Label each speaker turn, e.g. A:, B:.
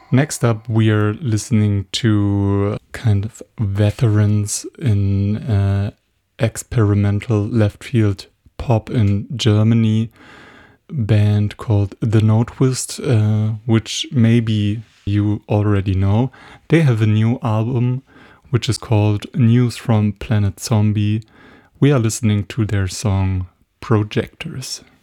A: Next up, we are listening to kind of veterans in experimental left field pop in Germany, band called The No Twist, which maybe you already know. They have a new album which is called News from Planet Zombie. We are listening to their song Projectors.